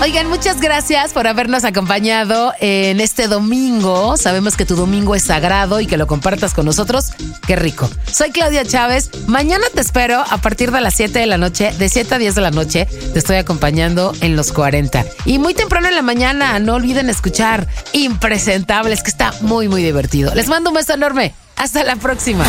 Oigan, muchas gracias por habernos acompañado en este domingo. Sabemos que tu domingo es sagrado y que lo compartas con nosotros. ¡Qué rico! Soy Claudia Chávez. Mañana te espero a partir de las 7 de la noche. De 7 a 10 de la noche te estoy acompañando en Los 40. Y muy temprano en la mañana, no olviden escuchar Impresentables, que está muy, muy divertido. Les mando un beso enorme. Hasta la próxima.